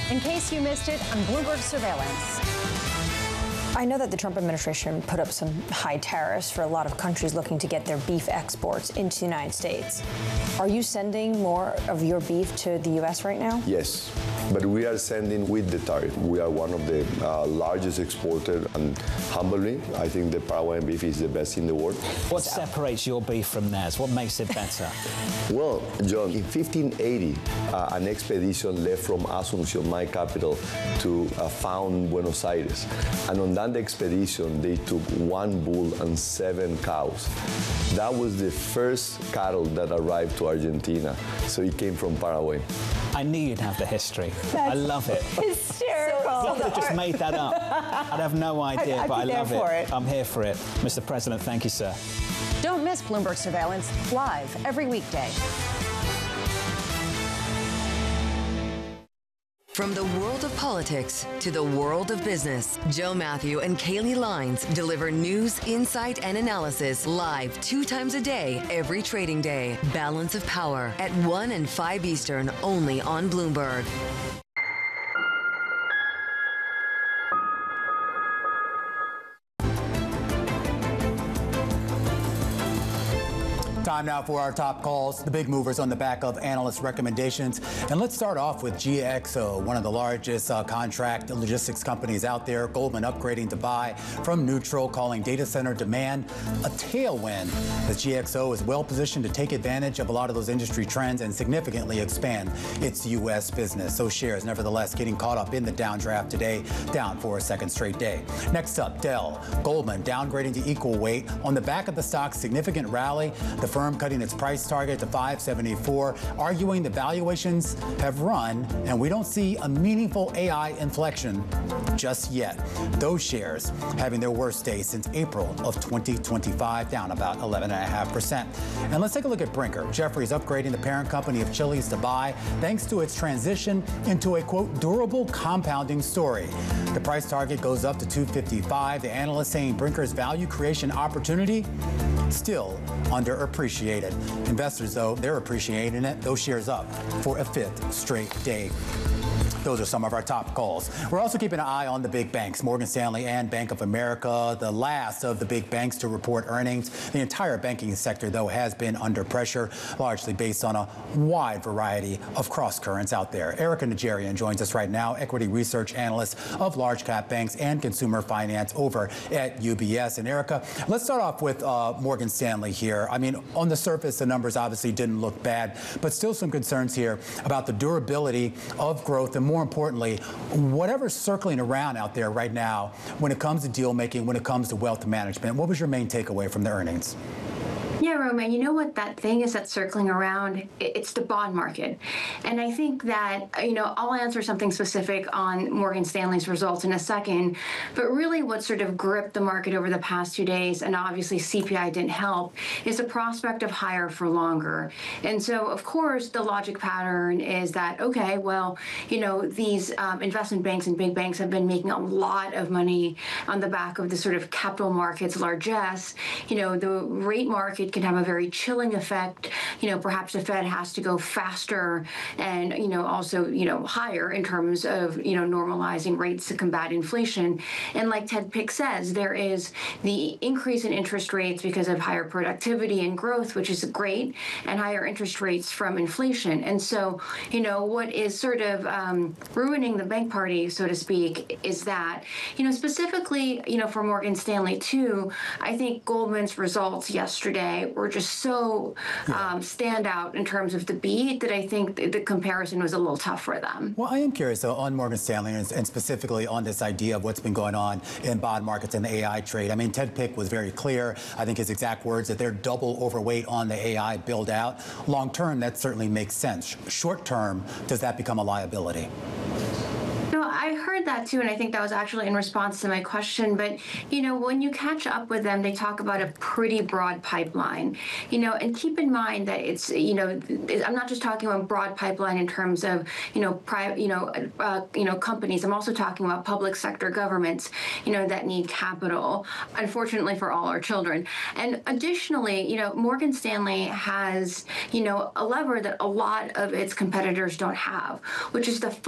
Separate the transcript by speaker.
Speaker 1: in case you missed it on Bloomberg Surveillance.
Speaker 2: I know that the Trump administration put up some high tariffs for a lot of countries looking to get their beef exports into the United States. Are you sending more of your beef to the U.S. right now?
Speaker 3: Yes, but we are sending with the tariff. We are one of the largest exporters, and humbly, I think the Paraguayan beef is the best in the world.
Speaker 4: What separates your beef from theirs? What makes it better?
Speaker 3: Well, John, in 1580, an expedition left from Asunción, my capital, to found Buenos Aires. And on that expedition, they took 1 bull and 7 cows. That was the first cattle that arrived to Argentina. So it came from Paraguay.
Speaker 4: I knew you'd have the history. I love it.
Speaker 2: Hysterical.
Speaker 4: I could have just made that up. I'd have no idea, but I love it. I'm here for it. Mr. President, thank you, sir.
Speaker 1: Don't miss Bloomberg Surveillance live every weekday.
Speaker 5: From the world of politics to the world of business, Joe Matthew and Kaylee Lines deliver news, insight, and analysis live 2 times a day, every trading day. Balance of Power at 1 and 5 Eastern, only on Bloomberg.
Speaker 6: Time now for our top calls, the big movers on the back of analyst recommendations. And let's start off with GXO, one of the largest contract logistics companies out there. Goldman upgrading to buy from neutral, calling data center demand a tailwind, as GXO is well positioned to take advantage of a lot of those industry trends and significantly expand its U.S. business. Those shares, nevertheless, getting caught up in the downdraft today, down for a second straight day. Next up, Dell. Goldman downgrading to equal weight on the back of the stock's significant rally. The firm cutting its price target to $574, arguing the valuations have run and we don't see a meaningful AI inflection just yet. Those shares having their worst day since April of 2025, down about 11.5%. And let's take a look at Brinker. Jefferies upgrading the parent company of Chili's to buy thanks to its transition into a, quote, durable compounding story. The price target goes up to $255. The analyst saying Brinker's value creation opportunity still underappreciated. Investors, though, they're appreciating it. Those shares up for a 5th straight day. Those are some of our top calls. We're also keeping an eye on the big banks, Morgan Stanley and Bank of America, the last of the big banks to report earnings. The entire banking sector, though, has been under pressure, largely based on a wide variety of cross currents out there. Erica Najarian joins us right now, equity research analyst of large cap banks and consumer finance over at UBS. And Erica, let's start off with Morgan Stanley here. I mean, on the surface, the numbers obviously didn't look bad, but still some concerns here about the durability of growth and, more importantly, whatever's circling around out there right now when it comes to deal making, when it comes to wealth management. What was your main takeaway from the earnings?
Speaker 7: Yeah, Roman, you know what that thing is that's circling around? It's the bond market. And I think that, I'll answer something specific on Morgan Stanley's results in a second, but really what sort of gripped the market over the past 2 days, and obviously CPI didn't help, is the prospect of higher for longer. And so, of course, the logic pattern is that, okay, well, these investment banks and big banks have been making a lot of money on the back of the sort of capital markets largesse. The rate market can have a very chilling effect. Perhaps the Fed has to go faster and, also, higher in terms of, normalizing rates to combat inflation. And like Ted Pick says, there is the increase in interest rates because of higher productivity and growth, which is great, and higher interest rates from inflation. And so, what is sort of ruining the bank party, so to speak, is that, specifically, for Morgan Stanley, too, I think Goldman's results yesterday were just so standout in terms of the beat that I think the comparison was a little tough for them.
Speaker 6: Well, I am curious, though, on Morgan Stanley and specifically on this idea of what's been going on in bond markets and the AI trade. I mean, Ted Pick was very clear, I think his exact words, that they're double overweight on the AI build out. Long term, that certainly makes sense. Short term, does that become a liability?
Speaker 7: I heard that too, and I think that was actually in response to my question. But, when you catch up with them, they talk about a pretty broad pipeline, and keep in mind that it's, I'm not just talking about broad pipeline in terms of, private, companies. I'm also talking about public sector governments, that need capital, unfortunately for all our children. And additionally, Morgan Stanley has, a lever that a lot of its competitors don't have, which is the